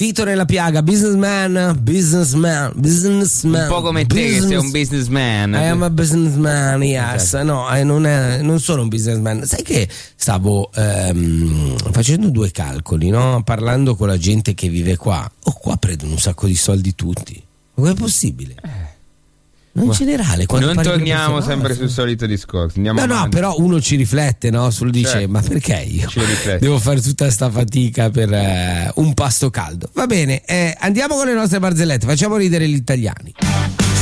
dito nella piaga, businessman. Un po' come te che sei un businessman. I am a businessman, yes. No, non sono un businessman. Sai che stavo facendo due calcoli, no? Parlando con la gente che vive qua. Qua prendono un sacco di soldi tutti. Ma come è possibile? In generale, non torniamo sempre sul solito discorso. No, però uno ci riflette, no? Dice, certo. Ma perché io devo fare tutta sta fatica per un pasto caldo? Va bene, andiamo con le nostre barzellette, facciamo ridere gli italiani.